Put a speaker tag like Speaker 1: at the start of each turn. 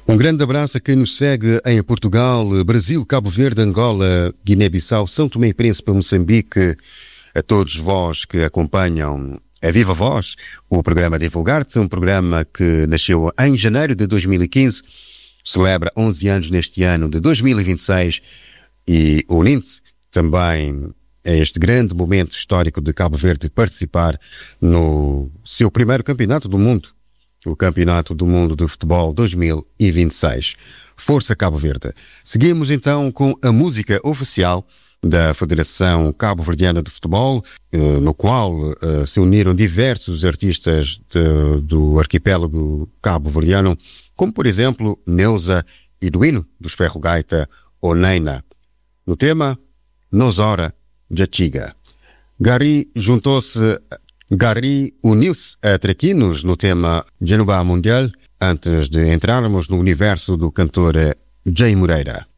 Speaker 1: Um grande abraço a quem nos segue em Portugal, Brasil, Cabo Verde, Angola, Guiné-Bissau, São Tomé e Príncipe, Moçambique, a todos vós que acompanham a Viva Voz, o programa Divulgar-te, um programa que nasceu em janeiro de 2015, celebra 11 anos neste ano de 2026 e unindo-se também a este grande momento histórico de Cabo Verde participar no seu primeiro campeonato do mundo, o Campeonato do Mundo de Futebol 2026. Força Cabo Verde. Seguimos então com a música oficial da Federação Cabo-Verdiana de Futebol, no qual se uniram diversos artistas do arquipélago cabo-verdiano, como por exemplo Neuza e Duino, dos Ferro Gaita ou Neina. No tema, Nos Hora de Chiga. Gary uniu-se a Traquinos no tema Janubá Mundial, antes de entrarmos no universo do cantor Jay Moreira.